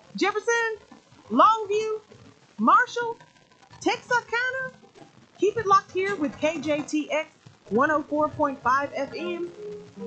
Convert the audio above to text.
Jefferson, Longview, Marshall, Texarkana. Keep it locked here with KJTX 104.5 FM